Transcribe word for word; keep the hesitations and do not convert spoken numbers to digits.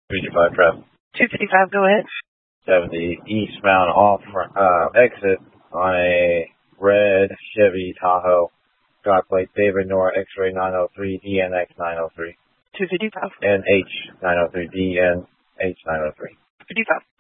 three two five traffic. two fifty-five, go ahead. seventy eastbound off uh, exit on a red Chevy Tahoe. Drive plate David Nora X-ray nine oh three D N X nine oh three. two fifty-five. N H nine oh three D N H nine oh three. fifty-five.